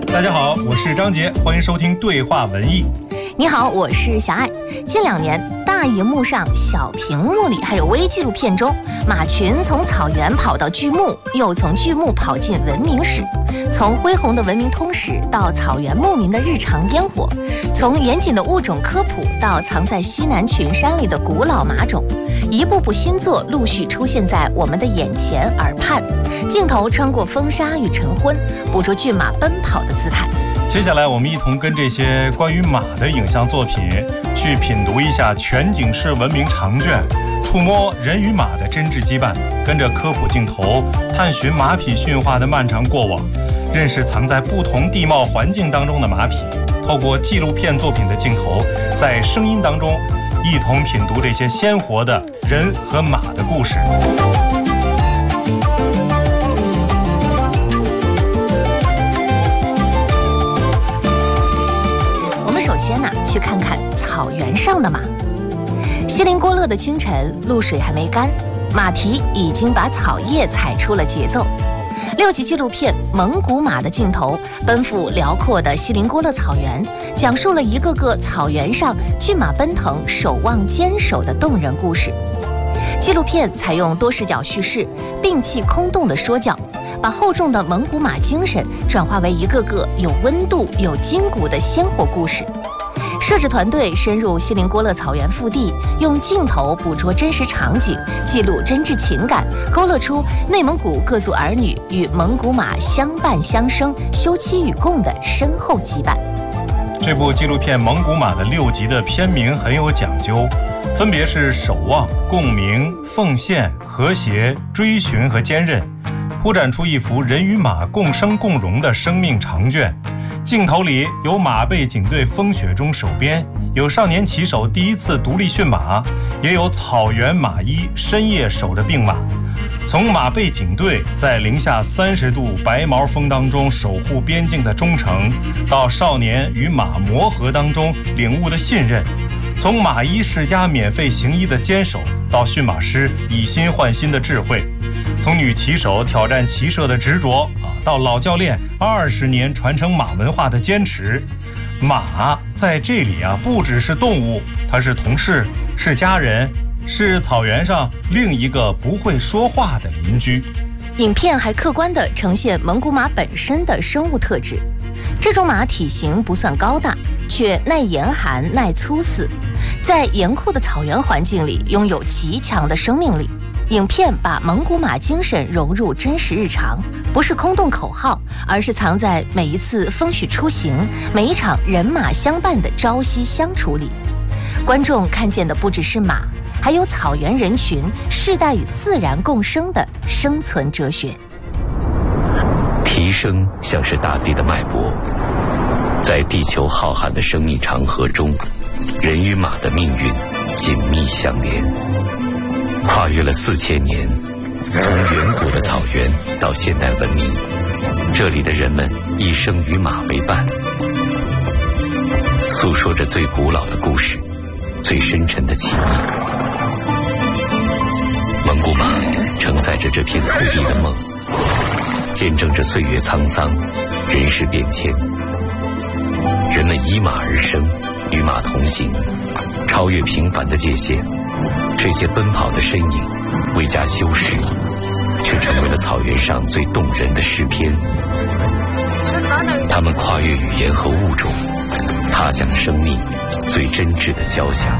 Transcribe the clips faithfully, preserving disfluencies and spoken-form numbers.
大家好，我是张杰，欢迎收听对话文艺。 你好，我是小爱。近两年，大荧幕上、小屏幕里，还有微纪录片中，马群从草原跑到巨幕，又从巨幕跑进文明史。从恢宏的文明通史到草原牧民的日常烟火，从严谨的物种科普到藏在西南群山里的古老马种，一部部新作陆续出现在我们的眼前耳畔。镜头穿过风沙与晨昏，捕捉骏马奔跑的姿态。 接下来我们一同跟这些关于马的影像作品去品读一下全景式文明长卷，触摸人与马的真挚羁绊，跟着科普镜头探寻马匹驯化的漫长过往，认识藏在不同地貌环境当中的马匹，透过纪录片作品的镜头，在声音当中一同品读这些鲜活的人和马的故事。 首先呢、啊，去看看草原上的马。锡林郭勒的清晨，露水还没干，马蹄已经把草叶踩出了节奏。六集纪录片《蒙古马》的镜头奔赴辽阔的锡林郭勒草原，讲述了一个个草原上骏马奔腾、守望坚守的动人故事。纪录片采用多视角叙事，摒弃空洞的说教，把厚重的蒙古马精神转化为一个个有温度、有筋骨的鲜活故事。摄制团队深入锡林郭勒草原腹地，用镜头捕捉真实场景，记录真挚情感，勾勒出内蒙古各族儿女与蒙古马相伴相生、休戚与共的深厚羁绊。 这部纪录片《蒙古马》的六集的片名很有讲究，分别是守望、共鸣、奉献、和谐、追寻和坚韧，铺展出一幅人与马共生共荣的生命长卷。镜头里有马被警队风雪中守边，有少年骑手第一次独立驯马，也有草原马医深夜守着病马。从马背警队在零下三十度白毛风当中守护边境的忠诚，到少年与马磨合当中领悟的信任，从马医世家免费行医的坚守，到驯马师以心换心的智慧，从女骑手挑战骑射的执着啊，到老教练二十年传承马文化的坚持。马在这里啊，不只是动物，它是同事，是家人，是草原上另一个不会说话的邻居。 影片还客观地呈现蒙古马本身的生物特质。这种马体型不算高大，却耐严寒、耐粗饲，在严酷的草原环境里拥有极强的生命力。影片把蒙古马精神融入真实日常，不是空洞口号，而是藏在每一次风雨出行、每一场人马相伴的朝夕相处里。观众看见的不只是马，还有草原人群世代与自然共生的生存哲学。 蹄声像是大地的脉搏，在地球浩瀚的生命长河中，人与马的命运紧密相连，跨越了四千年，从远古的草原到现代文明，这里的人们一生与马为伴，诉说着最古老的故事，最深沉的情谊。蒙古马承载着这片土地的梦，见证着岁月沧桑，人事变迁。人们依马而生，与马同行，超越平凡的界限。这些奔跑的身影未加修饰，却成为了草原上最动人的诗篇。他们跨越语言和物种，踏向生命最真挚的交响。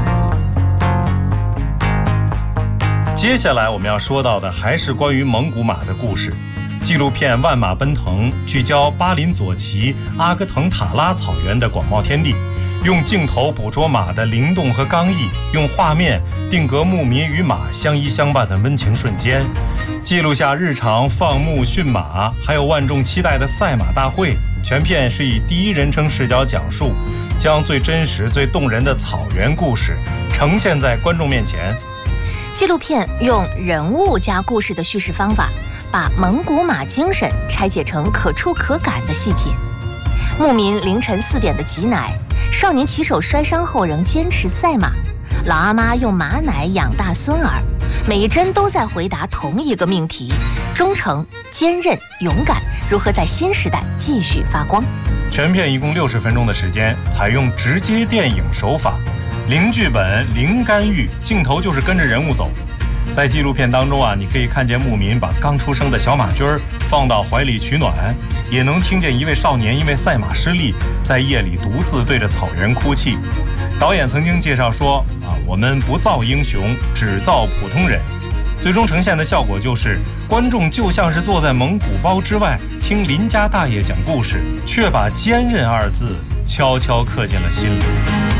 接下来我们要说到的还是关于蒙古马的故事。纪录片《万马奔腾》聚焦巴林左旗阿格腾塔拉草原的广袤天地，用镜头捕捉马的灵动和刚毅，用画面定格牧民与马相依相伴的温情瞬间，记录下日常放牧驯马，还有万众期待的赛马大会。全片是以第一人称视角讲述，将最真实最动人的草原故事呈现在观众面前。 纪录片用人物加故事的叙事方法，把蒙古马精神拆解成可触可感的细节。牧民凌晨四点的挤奶，少年骑手摔伤后仍坚持赛马，老阿妈用马奶养大孙儿，每一帧都在回答同一个命题：忠诚、坚韧、勇敢， 如何在新时代继续发光。 全片一共六十分钟的时间，采用直接电影手法，零剧本、零干预，镜头就是跟着人物走。在纪录片当中啊，你可以看见牧民把刚出生的小马驹儿放到怀里取暖，也能听见一位少年因为赛马失利，在夜里独自对着草原哭泣。导演曾经介绍说啊，我们不造英雄，只造普通人。最终呈现的效果就是，观众就像是坐在蒙古包之外听邻家大爷讲故事，却把坚韧二字悄悄刻进了心里。